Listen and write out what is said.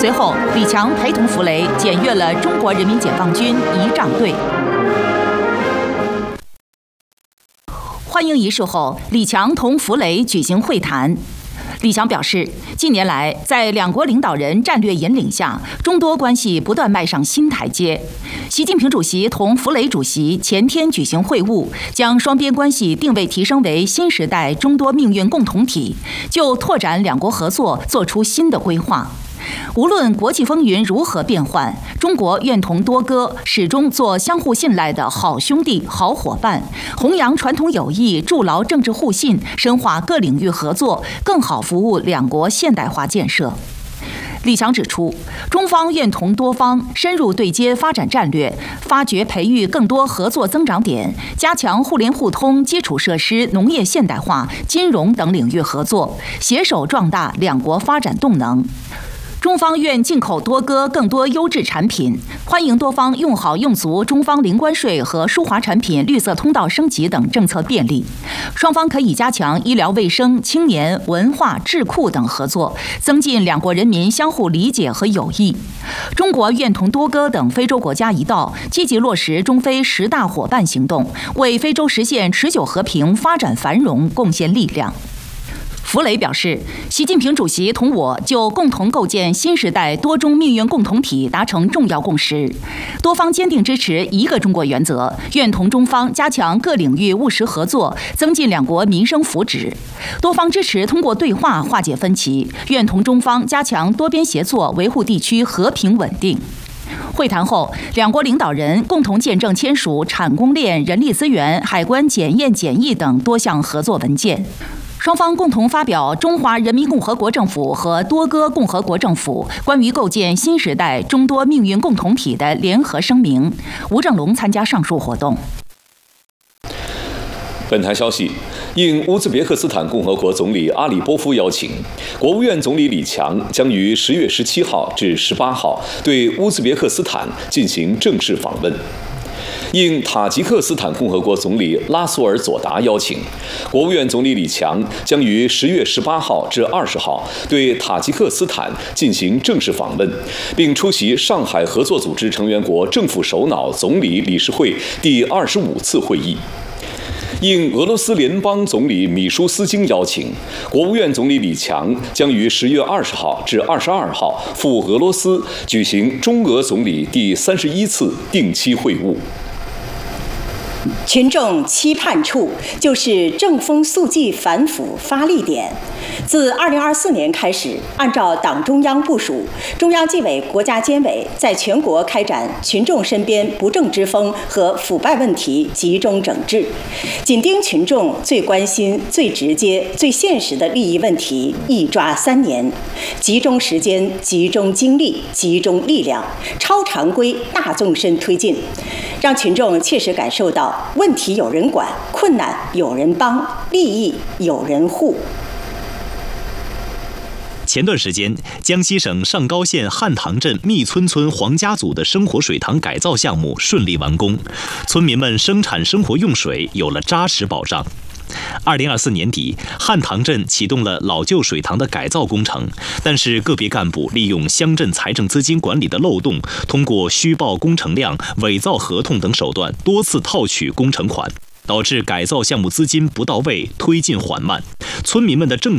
随后，李强陪同弗雷检阅了中国人民解放军仪仗队。欢迎仪式后，李强同弗雷举行会谈。李强表示，近年来在两国领导人战略引领下，中多关系不断迈上新台阶。习近平主席同弗雷主席前天举行会晤，将双边关系定位提升为新时代中多命运共同体，就拓展两国合作作出新的规划。无论国际风云如何变幻，中国愿同多哥始终做相互信赖的好兄弟、好伙伴，弘扬传统友谊，筑牢政治互信，深化各领域合作，更好服务两国现代化建设。李强指出，中方愿同多方深入对接发展战略，发掘培育更多合作增长点，加强互联互通、基础设施、农业现代化、金融等领域合作，携手壮大两国发展动能。中方愿进口多哥更多优质产品，欢迎多方用好用足中方零关税和输华产品绿色通道升级等政策便利。双方可以加强医疗卫生、青年、文化、智库等合作，增进两国人民相互理解和友谊。中国愿同多哥等非洲国家一道，积极落实中非10大伙伴行动，为非洲实现持久和平、发展繁荣贡献力量。弗雷表示，习近平主席同我就共同构建新时代多中命运共同体达成重要共识，多方坚定支持一个中国原则，愿同中方加强各领域务实合作，增进两国民生福祉。多方支持通过对话化解分歧，愿同中方加强多边协作，维护地区和平稳定。会谈后，两国领导人共同见证签署产供链、人力资源、海关检验检疫等多项合作文件。双方共同发表中华人民共和国政府和多哥共和国政府关于构建新时代中多命运共同体的联合声明。吴正龙参加上述活动。 本台消息，应乌兹别克斯坦共和国总理阿里波夫邀请，国务院总理李强将于10月17号至18号对乌兹别克斯坦进行正式访问。应塔吉克斯坦共和国总理拉苏尔佐达邀请，国务院总理李强将于10月18号至20号对塔吉克斯坦进行正式访问，并出席上海合作组织成员国政府首脑总理理事会第25次会议。应俄罗斯联邦总理米舒斯京邀请，国务院总理李强将于10月20号至22号赴俄罗斯举行中俄总理第31次定期会晤。 群众期盼处就是正风肃纪反腐发力点。自2024年开始，按照党中央部署，中央纪委国家监委在全国开展群众身边不正之风和腐败问题集中整治，紧盯群众最关心、最直接、最现实的利益问题，一抓3年，集中时间、集中精力、集中力量，超常规大纵深推进，让群众切实感受到问题有人管，困难有人帮，利益有人护。 前段时间，江西省上高县汉塘镇密村村黄家组的生活水塘改造项目顺利完工，村民们生产生活用水有了扎实保障。2024年底，汉塘镇启动了老旧水塘的改造工程，但是个别干部利用乡镇财政资金管理的漏洞，通过虚报工程量、伪造合同等手段，多次套取工程款，导致改造项目资金不到位，推进缓慢。村民们的正